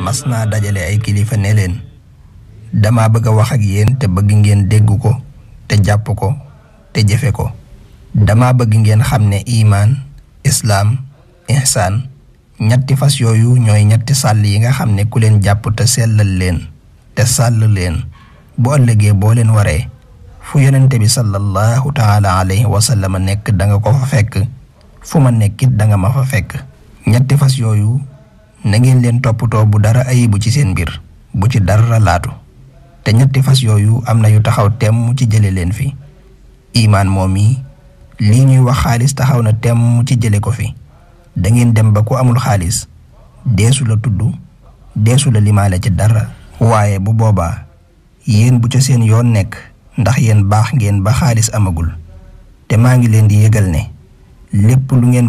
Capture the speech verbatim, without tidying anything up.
mas naa dajale ay kilifa ne leen dama bëgg a wax ak yéen te bëgg ngeen dégg ko te jàpp ko te jëfe ko. dama bëgg ngeen xam ne imaan islaam ihsaan ñetti fas yooyu ñooy ñetti sàll yi nga xam ne ku leen jàpp te sellal leen te sàll leen bu ëllëgee boo leen waree fu yonente bi sallallahu taala alayhi wa sallam nekk da nga ko fa fekk fu ma nekkit da nga ma fa fekk. ñetti fas yooyu na ngeen leen toppatoo bu dara ayibu ci seen mbir bu ci dara laatu te ñetti fas yooyu am na yu taxaw temm ci jële leen fi. imaan moom yi lii ñuy wax xaalis taxaw na temm ci jële ko fi. da ngeen dem ba ku amul xaalis deesu la tudd deesu la limaale ci dara. waaye bu boobaa yéen bu ca seen yoon nekk ndax yéen baax ngeen ba xaalis amagul te maa ngi leen di yëgal ne lépp lu ngeen